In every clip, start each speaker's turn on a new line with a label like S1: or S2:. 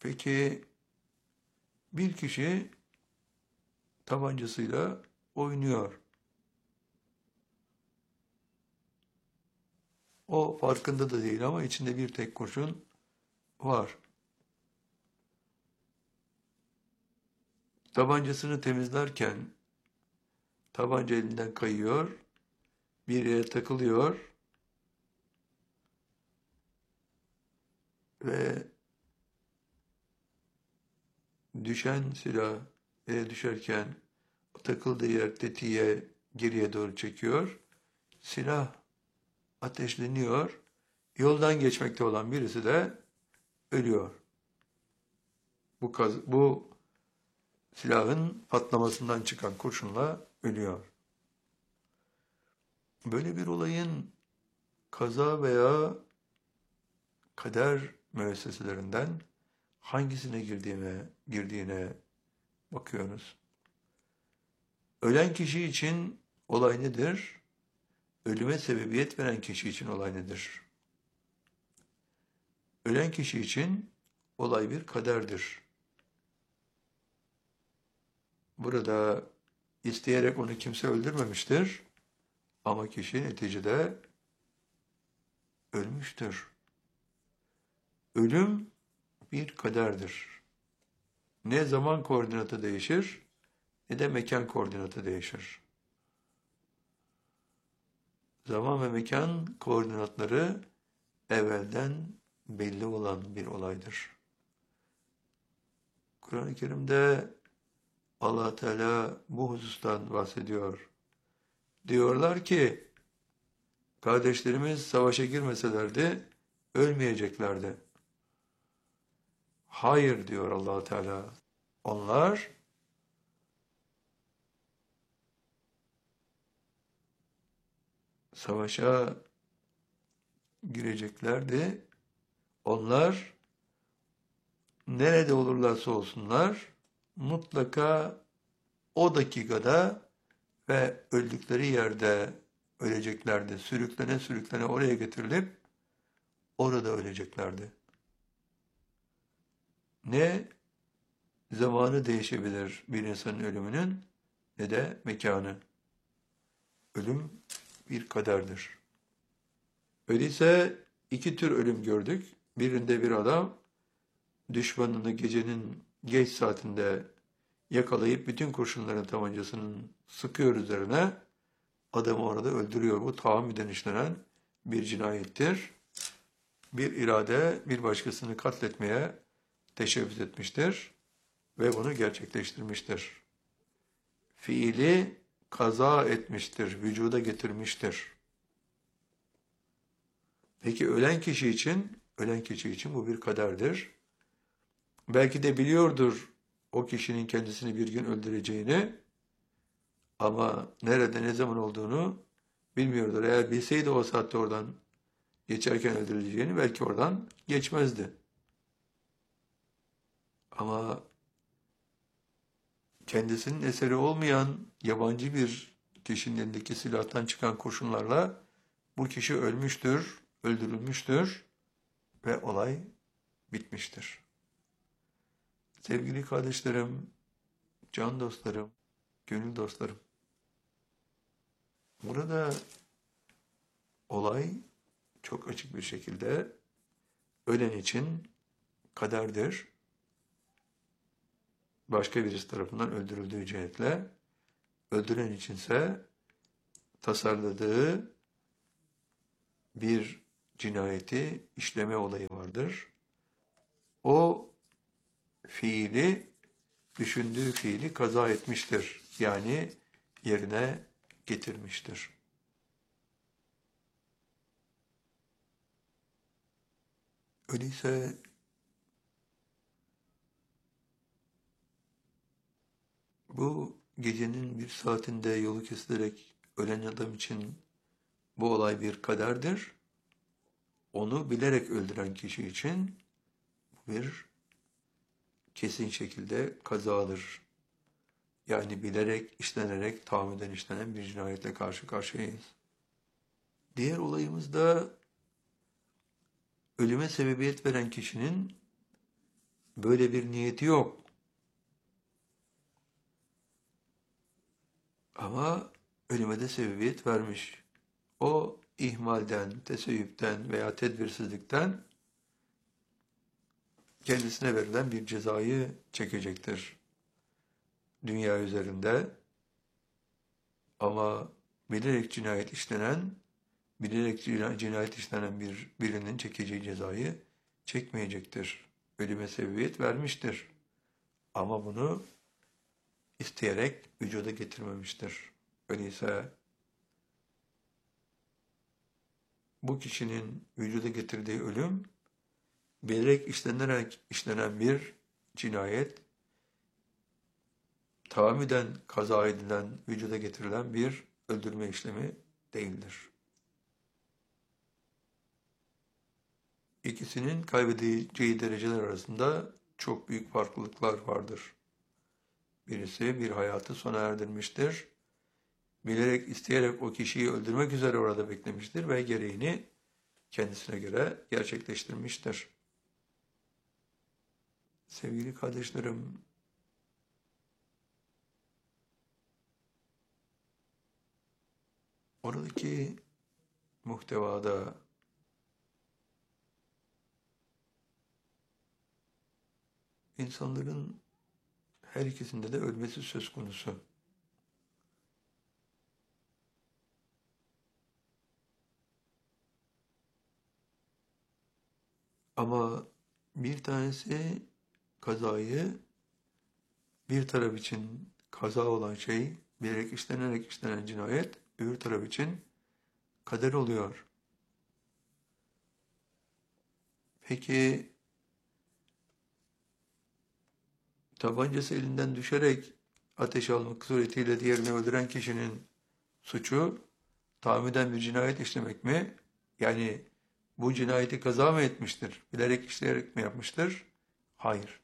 S1: Peki bir kişi tabancasıyla oynuyor. O farkında da değil ama içinde bir tek kurşun var. Tabancasını temizlerken tabanca elinden kayıyor, bir yere takılıyor ve düşen silah yere düşerken takıldığı yer tetiğe geriye doğru çekiyor. Silah ateşleniyor. Yoldan geçmekte olan birisi de ölüyor. Bu silahın patlamasından çıkan kurşunla ölüyor. Böyle bir olayın kaza veya kader müesseselerinden hangisine girdiğine bakıyoruz. Ölen kişi için olay nedir? Ölüme sebebiyet veren kişi için olay nedir? Ölen kişi için olay bir kaderdir. Burada isteyerek onu kimse öldürmemiştir ama kişi neticede ölmüştür. Ölüm bir kaderdir. Ne zaman koordinatı değişir ne de mekan koordinatı değişir. Zaman ve mekan koordinatları evvelden belli olan bir olaydır. Kur'an-ı Kerim'de Allah Teala bu husustan bahsediyor. Diyorlar ki kardeşlerimiz savaşa girmeselerdi ölmeyeceklerdi. Hayır diyor Allah Teala. Onlar savaşa gireceklerdi. Onlar nerede olurlarsa olsunlar mutlaka o dakikada ve öldükleri yerde öleceklerdi. Sürüklene sürüklene oraya getirilip orada öleceklerdi. Ne zamanı değişebilir bir insanın ölümünün ne de mekanı. Ölüm bir kaderdir. Öyleyse iki tür ölüm gördük. Birinde bir adam düşmanını gecenin geç saatinde yakalayıp bütün kurşunların tabancasının sıkıyor üzerine adamı orada öldürüyor. Bu tahammüden işlenen bir cinayettir. Bir irade bir başkasını katletmeye teşebbüs etmiştir ve bunu gerçekleştirmiştir. Fiili kaza etmiştir, vücuda getirmiştir. Peki ölen kişi için bu bir kaderdir. Belki de biliyordur o kişinin kendisini bir gün öldüreceğini ama nerede ne zaman olduğunu bilmiyordur. Eğer bilseydi o saatte oradan geçerken öldürüleceğini belki oradan geçmezdi. Ama kendisinin eseri olmayan yabancı bir kişinin elindeki silahtan çıkan kurşunlarla bu kişi ölmüştür, öldürülmüştür ve olay bitmiştir. Sevgili kardeşlerim, can dostlarım, gönül dostlarım. Burada olay çok açık bir şekilde ölen için kaderdir. Başka birisi tarafından öldürüldüğü cihetle, öldüren içinse tasarladığı bir cinayeti işleme olayı vardır. O düşündüğü fiili kaza etmiştir. Yani yerine getirmiştir. Öyleyse bu gecenin bir saatinde yolu kesilerek ölen adam için bu olay bir kaderdir. Onu bilerek öldüren kişi için bu bir kesin şekilde kazadır. Yani bilerek, işlenerek, tahammüden işlenen bir cinayetle karşı karşıyayız. Diğer olayımızda ölüme sebebiyet veren kişinin böyle bir niyeti yok. Ama ölüme de sebebiyet vermiş. O ihmalden, teseyüpten veya tedbirsizlikten kendisine verilen bir cezayı çekecektir dünya üzerinde. Ama bilerek cinayet işlenen birinin çekeceği cezayı çekmeyecektir. Ölüme sebebiyet vermiştir. Ama bunu isteyerek vücuda getirmemiştir. Öyleyse bu kişinin vücuda getirdiği ölüm, bilerek işlenen bir cinayet, tahammüden kaza edilen, vücuda getirilen bir öldürme işlemi değildir. İkisinin kaybedeceği dereceler arasında çok büyük farklılıklar vardır. Birisi bir hayatı sona erdirmiştir. Bilerek, isteyerek o kişiyi öldürmek üzere orada beklemiştir ve gereğini kendisine göre gerçekleştirmiştir. Sevgili kardeşlerim, oradaki muhtevada insanların her ikisinde de ölmesi söz konusu. Ama bir tanesi kazayı, bir taraf için kaza olan şey, bilerek işlenen cinayet, öbür taraf için kader oluyor. Peki tabancası elinden düşerek ateş almak suretiyle diğerini öldüren kişinin suçu tahammüden bir cinayet işlemek mi? Yani bu cinayeti kaza mı etmiştir? Bilerek işleyerek mi yapmıştır? Hayır.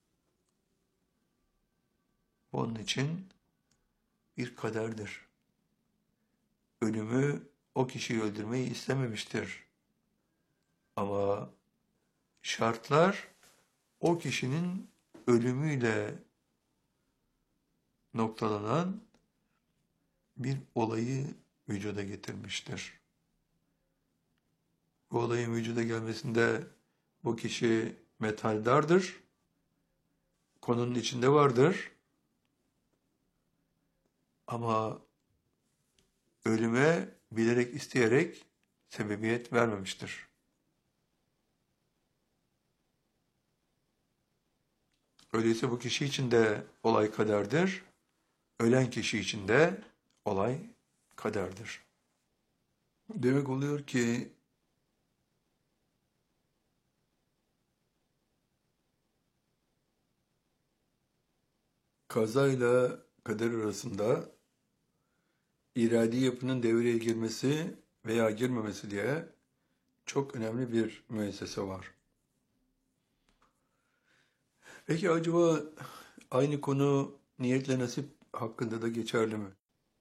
S1: Onun için bir kaderdir. Ölümü o kişiyi öldürmeyi istememiştir. Ama şartlar o kişinin ölümüyle noktalanan bir olayı vücuda getirmiştir. Bu olayın vücuda gelmesinde bu kişi metaldardır, konunun içinde vardır ama ölüme bilerek isteyerek sebebiyet vermemiştir. Öyleyse bu kişi için de olay kaderdir, ölen kişi için de olay kaderdir. Demek oluyor ki kazayla kader arasında iradi yapının devreye girmesi veya girmemesi diye çok önemli bir müessese var. Peki acaba aynı konu niyetle nasip hakkında da geçerli mi?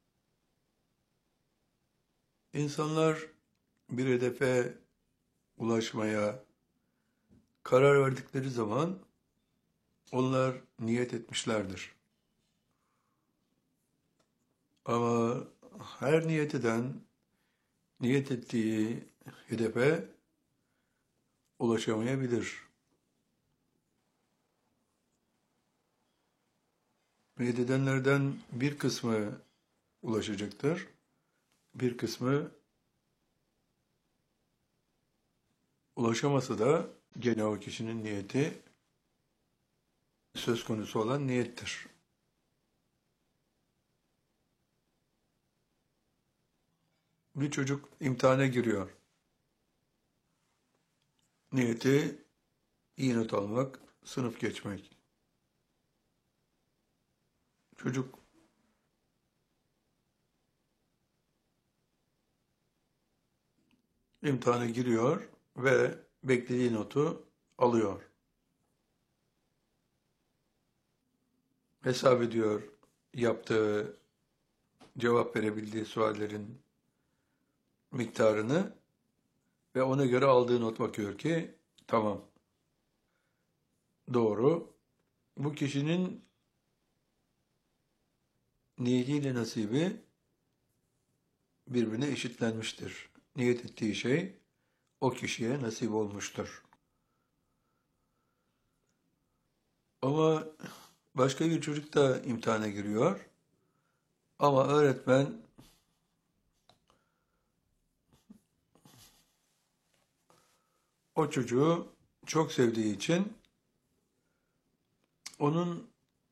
S1: İnsanlar bir hedefe ulaşmaya karar verdikleri zaman onlar niyet etmişlerdir. Ama her niyet eden niyet ettiği hedefe ulaşamayabilir. Niyet edenlerden bir kısmı ulaşacaktır, bir kısmı ulaşamasa da gene o kişinin niyeti söz konusu olan niyettir. Bir çocuk imtihana giriyor. Niyeti iyi not almak, sınıf geçmek. Çocuk imtihana giriyor ve beklediği notu alıyor. Hesap ediyor yaptığı, cevap verebildiği suallerin miktarını ve ona göre aldığı not bakıyor ki tamam. doğru. Bu kişinin niyetiyle nasibi birbirine eşitlenmiştir. Niyet ettiği şey o kişiye nasip olmuştur. Ama başka bir çocuk da imtihana giriyor. Ama öğretmen o çocuğu çok sevdiği için onun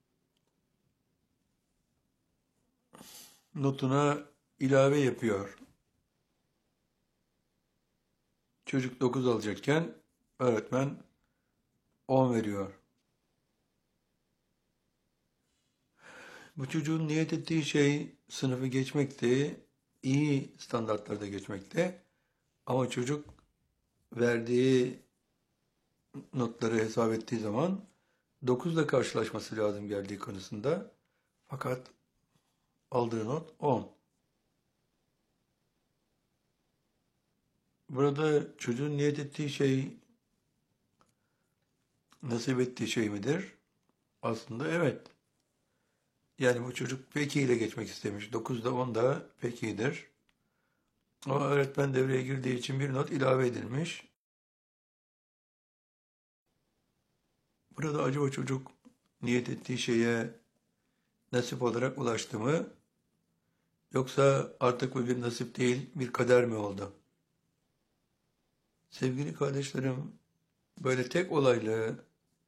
S1: notuna ilave yapıyor. Çocuk 9 alacakken öğretmen 10 veriyor. Bu çocuğun niyet ettiği şey sınıfı geçmekti, iyi standartlarda geçmekte. Ama çocuk verdiği notları hesap ettiği zaman 9'la karşılaşması lazım geldiği konusunda. Fakat aldığı not 10. Burada çocuğun niyet ettiği şey nasip ettiği şey midir? Aslında evet. Yani bu çocuk pek ile geçmek istemiş. 9'da 10 da pek iyidir. Ama öğretmen devreye girdiği için bir not ilave edilmiş. Burada acaba çocuk niyet ettiği şeye nasip olarak ulaştı mı? Yoksa artık bu bir nasip değil, bir kader mi oldu? Sevgili kardeşlerim, böyle tek olaylı,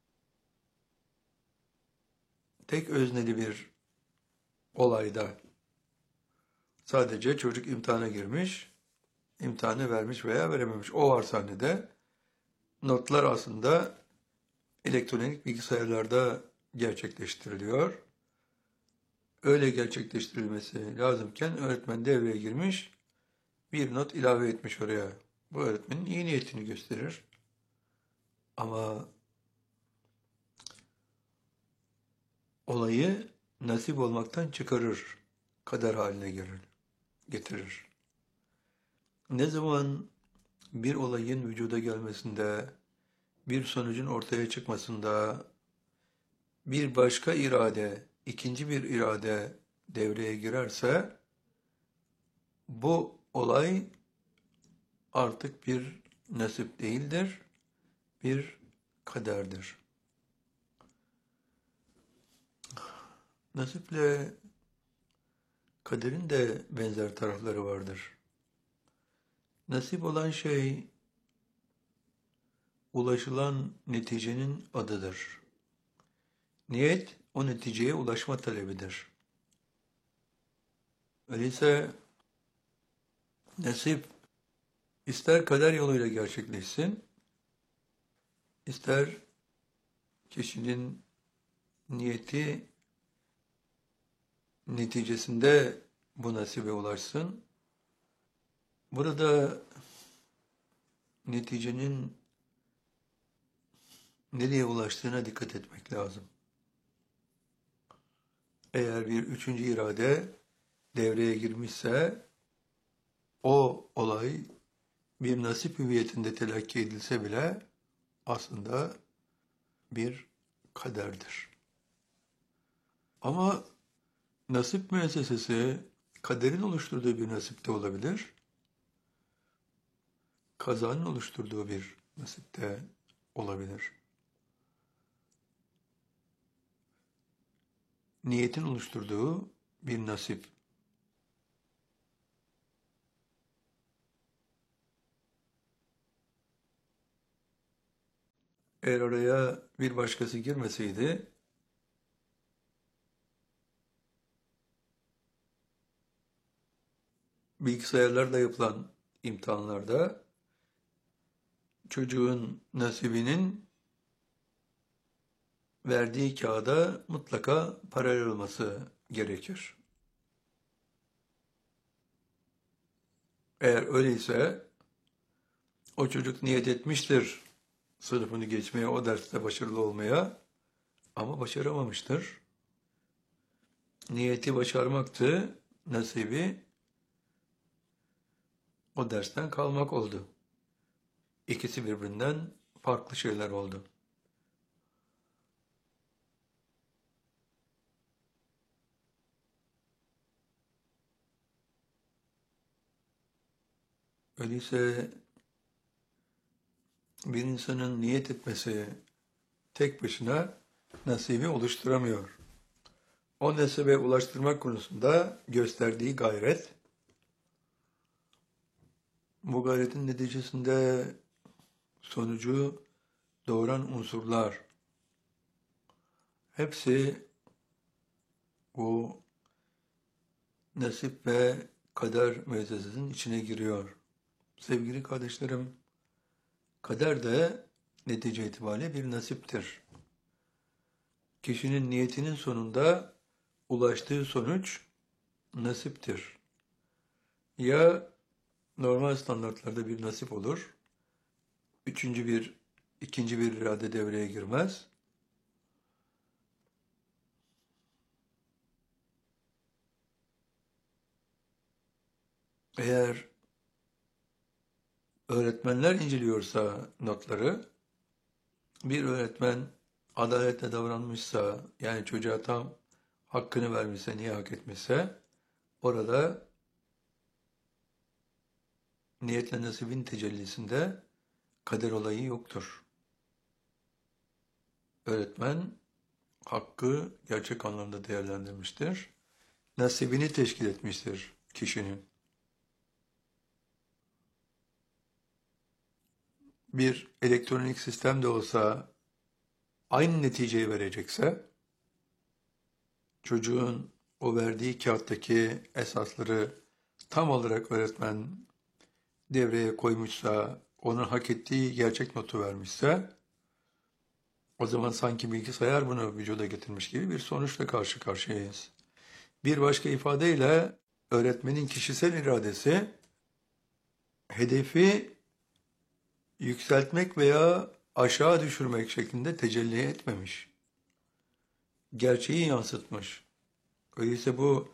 S1: tek özneli bir olayda sadece çocuk imtihana girmiş, imtihanı vermiş veya verememiş. O var sahnede. Notlar aslında elektronik bilgisayarlarda gerçekleştiriliyor. Öyle gerçekleştirilmesi lazımken öğretmen devreye girmiş, bir not ilave etmiş oraya. Bu öğretmenin iyi niyetini gösterir. Ama olayı nasip olmaktan çıkarır, kader haline getirir. Ne zaman bir olayın vücuda gelmesinde, bir sonucun ortaya çıkmasında bir başka irade, ikinci bir irade devreye girerse bu olay artık bir nasip değildir, bir kaderdir. Nasiple kaderin de benzer tarafları vardır. Nasip olan şey ulaşılan neticenin adıdır. Niyet o neticeye ulaşma talebidir. Öyleyse nasip ister kader yoluyla gerçekleşsin, ister kişinin niyeti neticesinde bu nasibe ulaşsın. Burada neticenin nereye ulaştığına dikkat etmek lazım. Eğer bir üçüncü irade devreye girmişse o olay bir nasip hüviyetinde telakki edilse bile aslında bir kaderdir. Ama nasip müessesesi kaderin oluşturduğu bir nasip de olabilir. Kazanın oluşturduğu bir nasip de olabilir. Niyetin oluşturduğu bir nasip. Eğer oraya bir başkası girmeseydi, bilgisayarlarla yapılan imtihanlarda çocuğun nasibinin verdiği kağıda mutlaka paralel olması gerekir. Eğer öyleyse o çocuk niyet etmiştir sınıfını geçmeye, o derste başarılı olmaya ama başaramamıştır. Niyeti başarmaktı, nasibi o dersten kalmak oldu. İkisi birbirinden farklı şeyler oldu. Öyleyse bir insanın niyet etmesi tek başına nasibi oluşturamıyor. O nasibe ulaştırmak konusunda gösterdiği gayret, bu gayretin neticesinde sonucu doğuran unsurlar, hepsi bu nasip ve kader müessesesinin içine giriyor. Sevgili kardeşlerim, kader de netice itibariyle bir nasiptir. Kişinin niyetinin sonunda ulaştığı sonuç nasiptir. Ya normal standartlarda bir nasip olur, ikinci bir irade devreye girmez. Eğer öğretmenler inceliyorsa notları, bir öğretmen adaletle davranmışsa, yani çocuğa tam hakkını vermişse, niye hak etmişse, orada niyetle nasibin tecellisinde kader olayı yoktur. Öğretmen hakkı gerçek anlamda değerlendirmiştir. Nasibini teşkil etmiştir kişinin. Bir elektronik sistem de olsa aynı neticeyi verecekse, çocuğun o verdiği kağıttaki esasları tam olarak öğretmen devreye koymuşsa, onun hak ettiği gerçek notu vermişse, o zaman sanki bilgisayar bunu vücuda getirmiş gibi bir sonuçla karşı karşıyayız. Bir başka ifadeyle öğretmenin kişisel iradesi hedefi yükseltmek veya aşağı düşürmek şeklinde tecelli etmemiş. Gerçeği yansıtmış. Öyleyse bu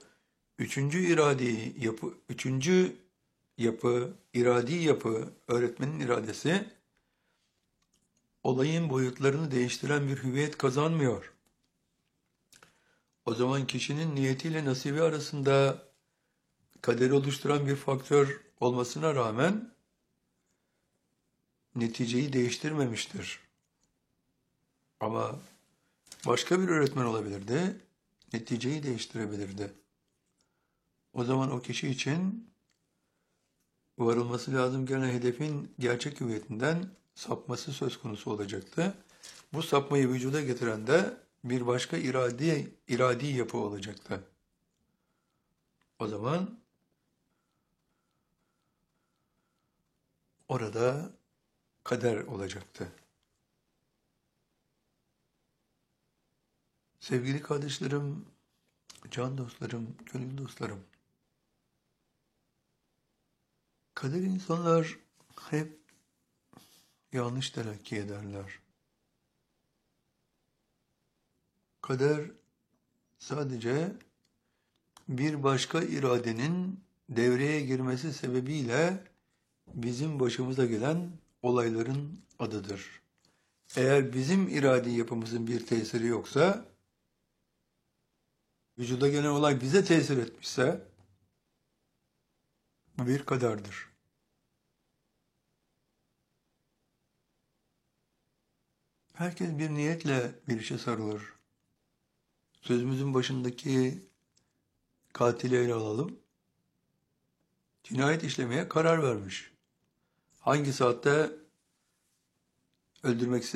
S1: üçüncü iradi yapı, öğretmenin iradesi olayın boyutlarını değiştiren bir hüviyet kazanmıyor. O zaman kişinin niyetiyle nasibi arasında kaderi oluşturan bir faktör olmasına rağmen neticeyi değiştirmemiştir. Ama başka bir öğretmen olabilirdi, neticeyi değiştirebilirdi. O zaman o kişi için varılması lazım gelen hedefin gerçek hüviyetinden sapması söz konusu olacaktı. Bu sapmayı vücuda getiren de bir başka iradi yapı olacaktı. O zaman orada kader olacaktı. Sevgili kardeşlerim, can dostlarım, gönül dostlarım, kader insanlar hep yanlış telakki ederler. Kader sadece bir başka iradenin devreye girmesi sebebiyle bizim başımıza gelen olayların adıdır. Eğer bizim iradi yapımızın bir tesiri yoksa, vücuda gelen olay bize tesir etmişse, bu bir kaderdir. Herkes bir niyetle bir işe sarılır. Sözümüzün başındaki katili ele alalım. Cinayet işlemeye karar vermiş. Hangi saatte öldürmek istediğini